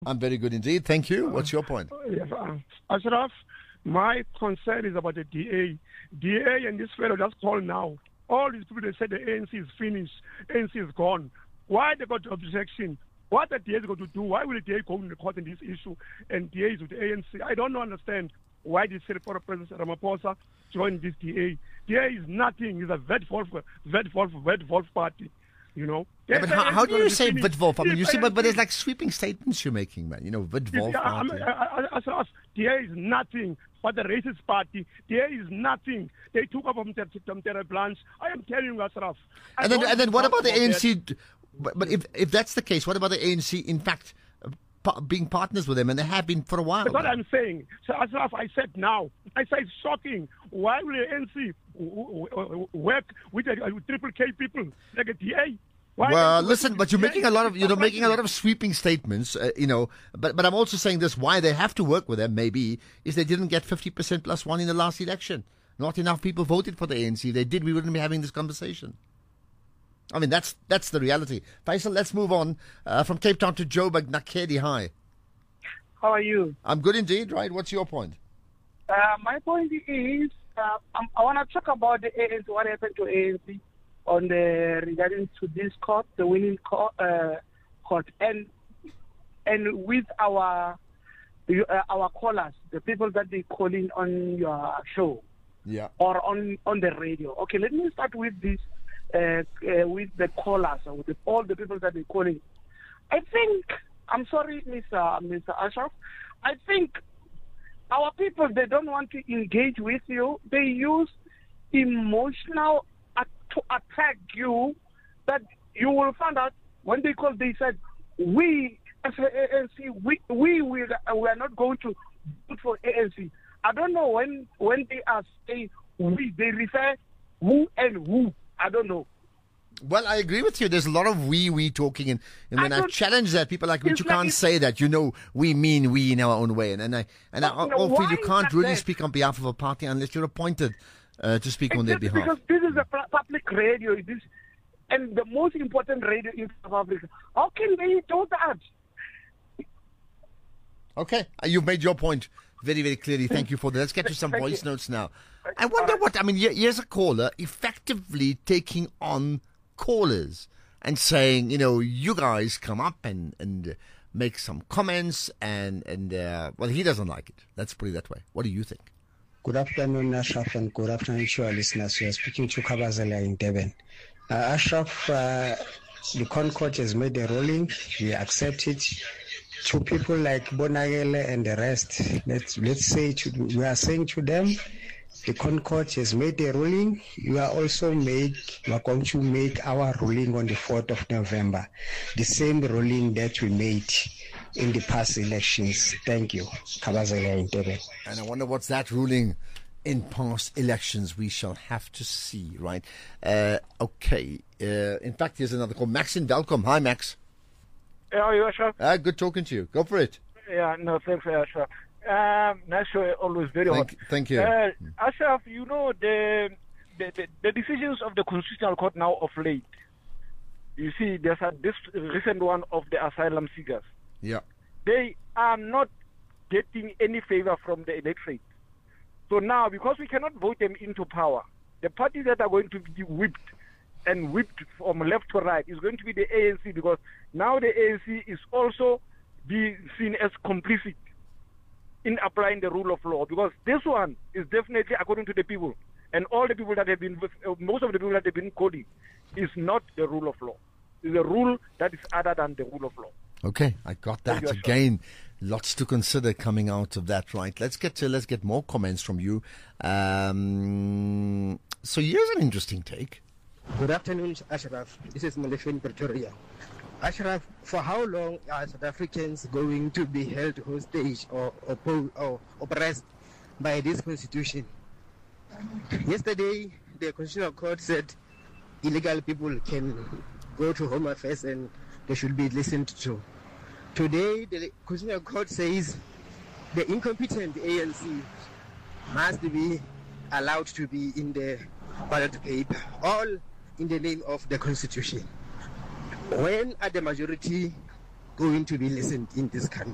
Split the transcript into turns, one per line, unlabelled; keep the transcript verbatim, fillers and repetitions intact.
I'm very good indeed. Thank you. What's your point?
Uh, yes, uh, Ashraf, my concern is about the D A. D A and this fellow just called now. All these people, they said the A N C is finished, A N C is gone. Why they got objection? What the D A is going to do? Why will the D A go in the court in this issue and D A is with the A N C? I don't understand why did Senator President Ramaphosa join this D A. D A is nothing. It's a Wetwolf, Wetwolf, Wetwolf party. You know.
Yeah, but how, how do you say Witwolf? I mean, you see, but, but
there's
there's like sweeping statements you're making, man. You know, Witwolf party.
I, I, I, D A is nothing but the racist party. D A is nothing. They took up Mtere Blanche. I am telling you, Ashraf.
And then, and then what about the A N C? But, but if if that's the case, what about the A N C, in fact, uh, being partners with them, and they have been for a while?
That's what I'm saying. So, Ashraf, I said now. I say it's shocking. Why will the A N C work with the triple K people like a D A? Why
well, listen, but you're making a lot of, you know, making a lot of sweeping statements, uh, you know, but, but I'm also saying this, why they have to work with them, maybe, is they didn't get fifty percent plus one in the last election. Not enough people voted for the A N C. If they did, we wouldn't be having this conversation. I mean, that's, that's the reality. Faisal, let's move on, uh, from Cape Town to Joburg. Nakedi, hi.
How are you?
I'm good indeed, right? What's your point?
Uh, my point is, uh, I'm, I want to talk about the A N C, what happened to A N C. On the regarding to this court, the winning court, uh, court, and and with our uh, our callers, the people that they calling on your show,
yeah,
or on on the radio. Okay, let me start with this, uh, uh, with the callers, or with the, all the people that they calling. I think I'm sorry, Mister Mister Ashraf. I think our people, they don't want to engage with you. They use emotional to attack you, that you will find out when they call, they said, we as a A N C, we we will we are not going to vote for A N C. I don't know when when they are saying we, they refer who and who. I don't know.
Well, I agree with you. There's a lot of we, we talking, and, and when I, I challenge that, people are like, but you like can't say that. You know, we mean we in our own way. And, and I, and I, I feel you can't really that? speak on behalf of a party unless you're appointed uh, to speak
it's
on their behalf.
Because this is a public radio, this, and the most important radio in South Africa. How can they do that?
Okay, you've made your point very, very clearly. Thank you for that. Let's get to some
Thank
voice
you.
notes now. I wonder what, I mean, here's a caller effectively taking on callers and saying, you know, you guys come up and, and make some comments and, and uh, well, he doesn't like it. Let's put it that way. What do you think?
Good afternoon, Ashraf, and good afternoon to our listeners. We are speaking to Kabazela in Durban. Uh, Ashraf, uh, the Concord has made a ruling. We accept it. To people like Bonagele and the rest, let's let's say to, we are saying to them, the Concord has made a ruling. You are also make we are going to make our ruling on the fourth of November, the same ruling that we made in the past elections. Thank you, Kabazela in Durban.
And I wonder what's that ruling in past elections. We shall have to see, right? Uh, okay. Uh, in fact, here's another call. Max in Welcome. Hi, Max.
How are you, Ashraf?
Uh, good talking to you. Go for it.
Yeah, no, thanks, Ashraf. Um, nice show, always very
thank,
hot.
Thank you.
Uh, Ashraf, you know, the, the, the, the decisions of the Constitutional Court now of late, you see, there's a, this recent one of the asylum seekers.
Yeah.
They are not getting any favor from the electorate. So now, because we cannot vote them into power, the parties that are going to be whipped and whipped from left to right is going to be the A N C, because now the A N C is also being seen as complicit in applying the rule of law, because this one is definitely according to the people, and all the people that have been, most of the people that have been calling, is not the rule of law. It's a rule that is other than the rule of law.
Okay, I got that.
You,
again. Lots to consider coming out of that, right? Let's get to let's get more comments from you. Um, so here's an interesting take.
Good afternoon, Ashraf. This is Malaysia in Pretoria. Ashraf, for how long are South Africans going to be held hostage or, or, or oppressed by this constitution? Yesterday, the Constitutional Court said illegal people can go to Home Affairs and they should be listened to. Today, the Constitutional Court says the incompetent A N C must be allowed to be in the ballot paper, all in the name of the Constitution. When are the majority going to be listened in this country?